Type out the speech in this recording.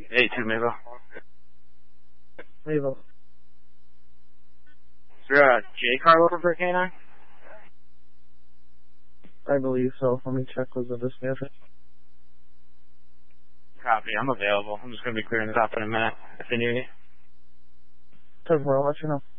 82 Mayville. Mayville. Is there a J car looking for a K9? I believe so. Let me check with the dispatcher. Copy, I'm available. I'm just going to be clearing this up in a minute if they need me. 10-4, I'll let you know.